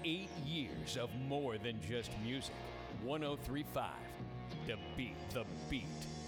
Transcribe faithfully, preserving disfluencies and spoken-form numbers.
eight years of more than just music. one oh three point five, The Beat, The Beat.